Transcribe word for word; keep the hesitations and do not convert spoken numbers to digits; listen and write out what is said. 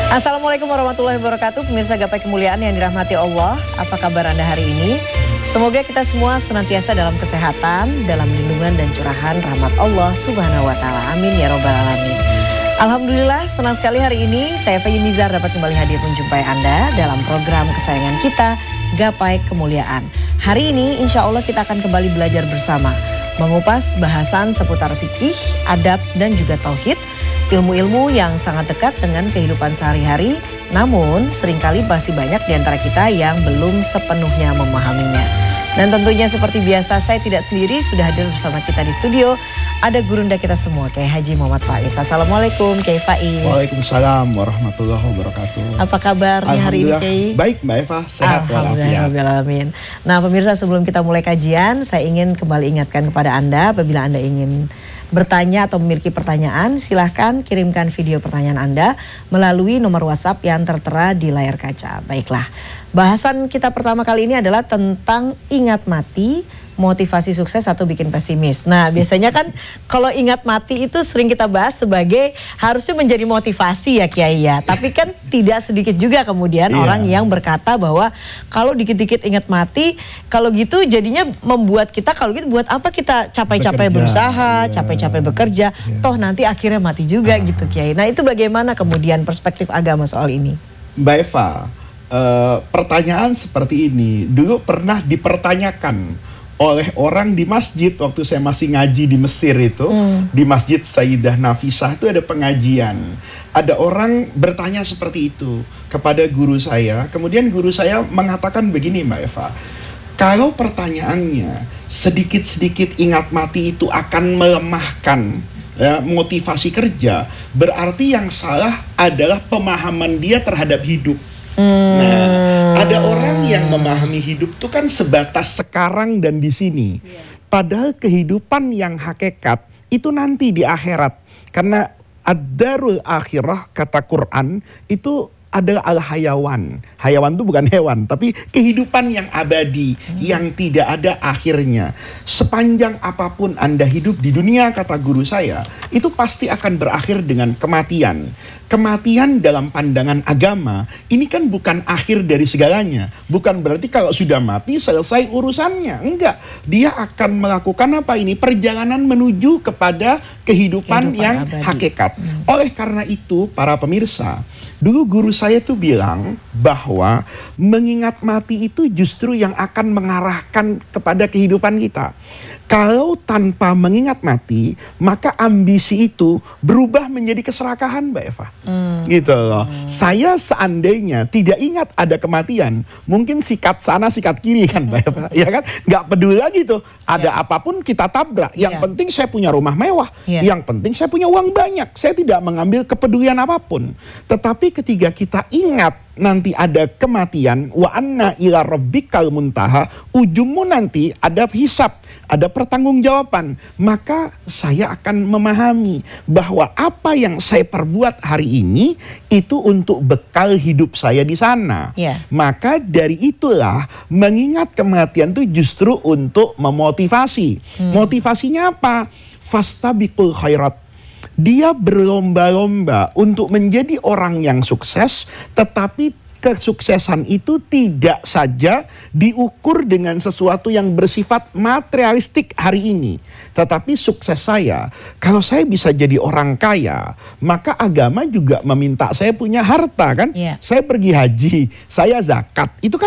Assalamualaikum warahmatullahi wabarakatuh. Pemirsa Gapai Kemuliaan yang dirahmati Allah. Apa kabar Anda hari ini? Semoga kita semua senantiasa dalam kesehatan, dalam lindungan dan curahan rahmat Allah Subhanahu wa taala. Amin ya robbal alamin. Alhamdulillah, senang sekali hari ini saya Faye Nizar dapat kembali hadir menjumpai Anda dalam program kesayangan kita, Gapai Kemuliaan. Hari ini insya Allah kita akan kembali belajar bersama, mengupas bahasan seputar fikih, adab dan juga tauhid. Ilmu-ilmu yang sangat dekat dengan kehidupan sehari-hari, namun seringkali masih banyak di antara kita yang belum sepenuhnya memahaminya. Dan tentunya seperti biasa saya tidak sendiri, sudah hadir bersama kita di studio. Ada gurunda kita semua, Kiai Haji Muhammad Faiz. Assalamualaikum Kiai Faiz. Waalaikumsalam warahmatullahi wabarakatuh. Apa kabarnya hari ini Kiai? Baik Mbak Eva, sehat walafiat. Alhamdulillah. Nah pemirsa, sebelum kita mulai kajian, saya ingin kembali ingatkan kepada Anda, apabila Anda ingin bertanya atau memiliki pertanyaan, silahkan kirimkan video pertanyaan Anda melalui nomor WhatsApp yang tertera di layar kaca. Baiklah, bahasan kita pertama kali ini adalah tentang ingat mati, motivasi sukses atau bikin pesimis. Nah biasanya kan kalau ingat mati itu sering kita bahas sebagai harusnya menjadi motivasi ya Kiai ya. Tapi kan tidak sedikit juga kemudian iya. orang yang berkata bahwa kalau dikit-dikit ingat mati, kalau gitu jadinya membuat kita, kalau gitu buat apa kita capek-capek berusaha, capek-capek iya. bekerja, iya. toh nanti akhirnya mati juga ah. gitu Kiai. Nah itu bagaimana kemudian perspektif agama soal ini? Mbak Eva, uh, pertanyaan seperti ini dulu pernah dipertanyakan oleh orang di masjid waktu saya masih ngaji di Mesir itu, hmm. di Masjid Sayyidah Nafisah itu ada pengajian. Ada orang bertanya seperti itu kepada guru saya. Kemudian guru saya mengatakan begini Mbak Eva, kalau pertanyaannya sedikit-sedikit ingat mati itu akan melemahkan ya, motivasi kerja, berarti yang salah adalah pemahaman dia terhadap hidup. Hmm. Nah, ada orang yang memahami hidup itu kan sebatas sekarang dan di sini. Yeah. Padahal kehidupan yang hakikat itu nanti di akhirat. Karena ad-darul akhirah kata Quran itu adalah al-hayawan. Hayawan itu bukan hewan, tapi kehidupan yang abadi, hmm. yang tidak ada akhirnya. Sepanjang apapun Anda hidup di dunia, kata guru saya, itu pasti akan berakhir dengan kematian. Kematian dalam pandangan agama, ini kan bukan akhir dari segalanya. Bukan berarti kalau sudah mati selesai urusannya. Enggak. Dia akan melakukan apa ini? Perjalanan menuju kepada kehidupan, kehidupan yang abadi. Hakikat. Hmm. Oleh karena itu, para pemirsa, dulu guru saya tuh bilang bahwa mengingat mati itu justru yang akan mengarahkan kepada kehidupan kita. Kalau tanpa mengingat mati, maka ambisi itu berubah menjadi keserakahan Mbak Eva. Hmm. Gitu loh. Hmm. Saya seandainya tidak ingat ada kematian, mungkin sikat sana sikat kiri kan Mbak Eva. Ya kan? Nggak peduli lagi tuh. Ada yeah. apapun kita tabrak. Yang yeah. penting saya punya rumah mewah. Yeah. Yang penting saya punya uang banyak. Saya tidak mengambil kepedulian apapun. Tetapi ketika kita ingat nanti ada kematian, wa anna ila rabbikal muntaha, ujungmu nanti ada hisab, ada pertanggungjawaban, maka saya akan memahami bahwa apa yang saya perbuat hari ini itu untuk bekal hidup saya di sana. Yeah. Maka dari itulah mengingat kematian itu justru untuk memotivasi. Hmm. Motivasinya apa? Fastabiqul khairat. Dia berlomba-lomba untuk menjadi orang yang sukses, tetapi kesuksesan itu tidak saja diukur dengan sesuatu yang bersifat materialistik hari ini. Tetapi sukses saya, kalau saya bisa jadi orang kaya, maka agama juga meminta saya punya harta kan? Yeah. Saya pergi haji, saya zakat, itu kan